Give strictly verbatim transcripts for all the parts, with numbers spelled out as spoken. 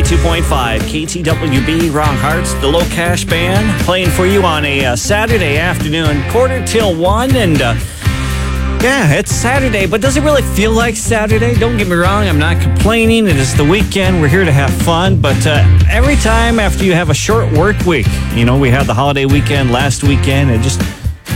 ninety-two point five K T W B, Wrong Hearts, the Low Cash Band, playing for you on a uh, Saturday afternoon, quarter till one, and uh, yeah, it's Saturday, but does it really feel like Saturday? Don't get me wrong, I'm not complaining. It is the weekend. We're here to have fun, but uh, every time after you have a short work week, you know, we had the holiday weekend last weekend, it just...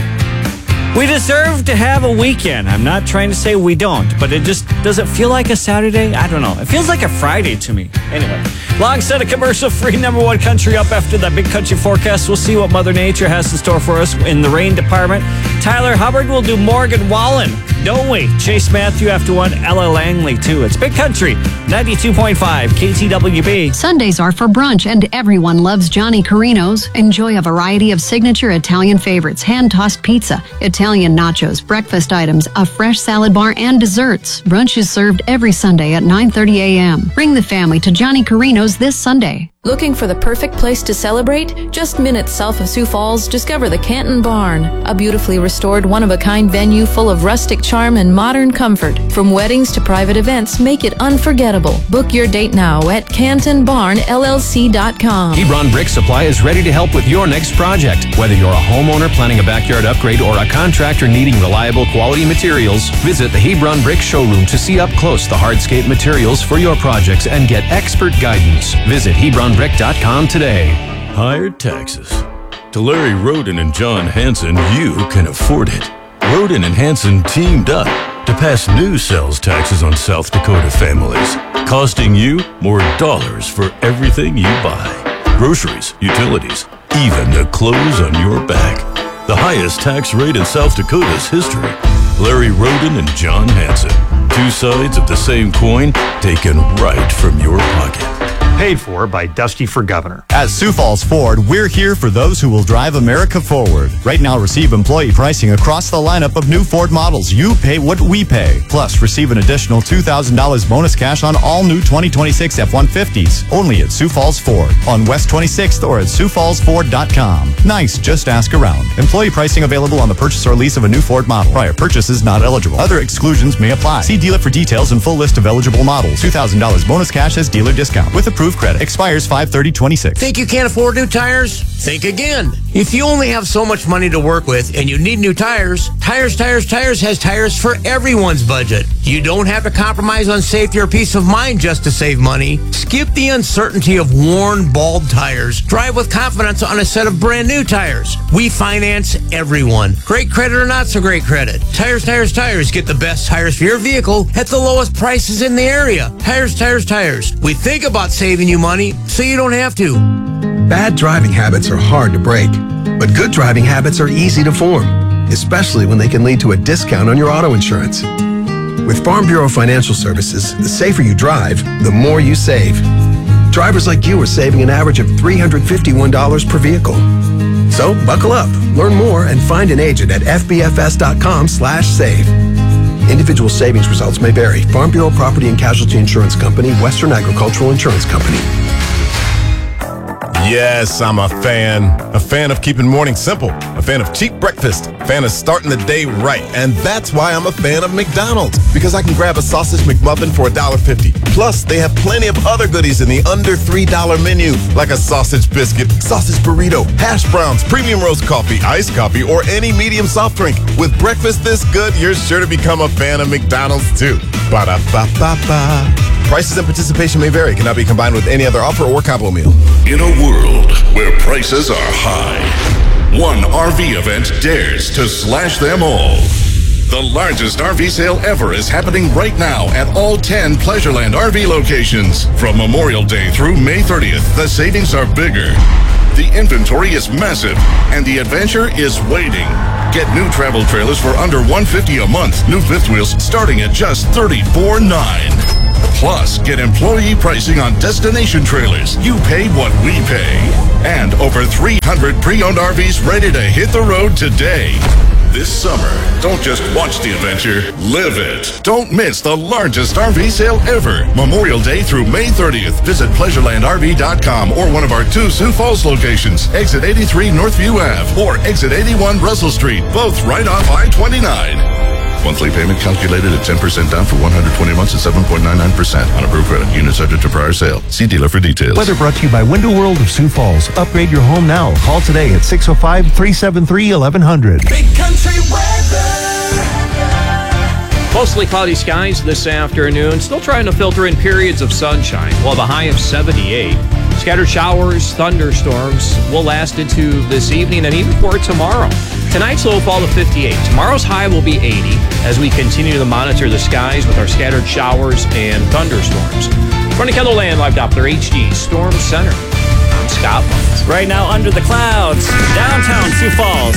We deserve to have a weekend. I'm not trying to say we don't, but it just, does it feel like a Saturday? I don't know. It feels like a Friday to me. Anyway, long set of commercial-free number one country up after that big country forecast. We'll see what Mother Nature has in store for us in the rain department. Tyler Hubbard will do Morgan Wallen, don't we? Chase Matthew after one, Ella Langley too. It's Big Country, ninety-two point five K T W B. Sundays are for brunch, and everyone loves Johnny Carino's. Enjoy a variety of signature Italian favorites, hand-tossed pizza, Italian nachos, breakfast items, a fresh salad bar, and desserts. Brunch is served every Sunday at nine thirty a.m. Bring the family to Johnny Carino's this Sunday. Looking for the perfect place to celebrate? Just minutes south of Sioux Falls, discover the Canton Barn, a beautifully restored, one-of-a-kind venue full of rustic charm and modern comfort. From weddings to private events, make it unforgettable. Book your date now at canton barn L L C dot com. Hebron Brick Supply is ready to help with your next project. Whether you're a homeowner planning a backyard upgrade or a contractor needing reliable quality materials, visit the Hebron Brick Showroom to see up close the hardscape materials for your projects and get expert guidance. Visit Hebron Brick dot com today. Higher taxes. To Larry Roden and John Hanson, you can afford it. Roden and Hanson teamed up to pass new sales taxes on South Dakota families, costing you more dollars for everything you buy. Groceries, utilities, even the clothes on your back. The highest tax rate in South Dakota's history. Larry Roden and John Hanson. Two sides of the same coin taken right from your pocket. Paid for by Dusty for Governor. At Sioux Falls Ford, we're here for those who will drive America forward. Right now, receive employee pricing across the lineup of new Ford models. You pay what we pay. Plus, receive an additional two thousand dollars bonus cash on all new twenty twenty-six F one fifties. Only at Sioux Falls Ford on West twenty-sixth or at sioux falls ford dot com. Nice, just ask around. Employee pricing available on the purchase or lease of a new Ford model. Prior purchase is not eligible. Other exclusions may apply. See dealer for details and full list of eligible models. two thousand dollars bonus cash as dealer discount with approved credit. Expires five thirty twenty-six. Think you can't afford new tires? Think again. If you only have so much money to work with and you need new tires, Tires, Tires, Tires has tires for everyone's budget. You don't have to compromise on safety or peace of mind just to save money. Skip the uncertainty of worn, bald tires. Drive with confidence on a set of brand new tires. We finance everyone. Great credit or not so great credit. Tires, Tires, Tires. Get the best tires for your vehicle at the lowest prices in the area. Tires, Tires, Tires. We think about saving you money so you don't have to. Bad driving habits are hard to break, but good driving habits are easy to form, especially when they can lead to a discount on your auto insurance. With Farm Bureau Financial Services, the safer you drive, the more you save. Drivers like you are saving an average of three hundred fifty-one dollars per vehicle. So buckle up, learn more, and find an agent at f b f s dot com slash save. Individual savings results may vary. Farm Bureau Property and Casualty Insurance Company, Western Agricultural Insurance Company. Yes, I'm a fan. A fan of keeping mornings simple. A fan of cheap breakfast. A fan of starting the day right. And that's why I'm a fan of McDonald's. Because I can grab a sausage McMuffin for one dollar fifty. Plus, they have plenty of other goodies in the under three dollar menu. Like a sausage biscuit, sausage burrito, hash browns, premium roast coffee, iced coffee, or any medium soft drink. With breakfast this good, you're sure to become a fan of McDonald's too. Ba-da-ba-ba-ba. Prices and participation may vary. Cannot be combined with any other offer or combo meal. In a world where prices are high, one R V event dares to slash them all. The largest R V sale ever is happening right now at all ten Pleasureland R V locations. From Memorial Day through May thirtieth, the savings are bigger. The inventory is massive, and the adventure is waiting. Get new travel trailers for under one hundred fifty dollars a month. New fifth wheels starting at just thirty-four nine. Plus, get employee pricing on destination trailers. You pay what we pay. And over three hundred pre-owned R Vs ready to hit the road today. This summer, don't just watch the adventure, live it. Don't miss the largest R V sale ever. Memorial Day through May thirtieth. Visit pleasureland r v dot com or one of our two Sioux Falls locations. Exit eighty-three Northview Avenue or Exit eighty-one Russell Street. Both right off I twenty-nine. Monthly payment calculated at ten percent down for one hundred twenty months at seven point nine nine percent on approved credit. Unit subject to prior sale. See dealer for details. Weather brought to you by Window World of Sioux Falls. Upgrade your home now. Call today at six oh five, three seven three, eleven hundred. Big Country weather. Mostly cloudy skies this afternoon. Still trying to filter in periods of sunshine. We'll have a high of seventy-eight. Scattered showers, thunderstorms will last into this evening and even for tomorrow. Tonight's low fall to fifty-eight. Tomorrow's high will be eighty as we continue to monitor the skies with our scattered showers and thunderstorms. From the Kendall Land Live Doppler H D Storm Center, I'm Scott Mullins. Right now under the clouds, downtown Sioux Falls.